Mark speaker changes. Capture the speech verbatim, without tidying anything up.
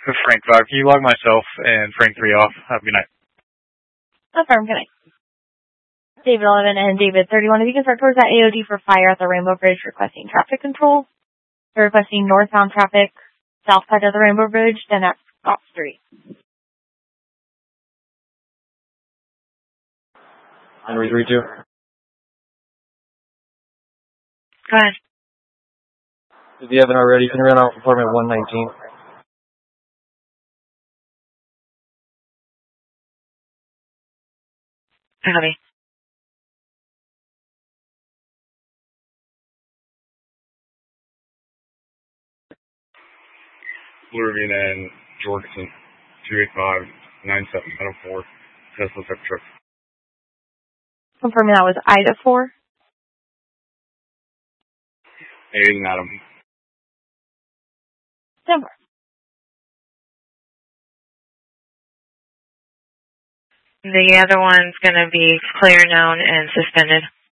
Speaker 1: Frank five. Can you log myself and Frank three off? Have a good night.
Speaker 2: Affirm, good night. David eleven and David thirty-one. If you can start towards that A O D for fire at the Rainbow Bridge requesting traffic control. They're requesting northbound traffic south side of the Rainbow Bridge, then at Scott Street.
Speaker 3: nine three two.
Speaker 4: Go ahead.
Speaker 3: If you haven't already, can you run out apartment one nineteen?
Speaker 4: Copy.
Speaker 5: Blue Ravine and Jorgensen, two eight five nine seven nine oh four, Tesla type truck.
Speaker 2: Confirming that was Ida four.
Speaker 5: Aiding Adam.
Speaker 2: Denver.
Speaker 4: The other one's going to be clear known and suspended.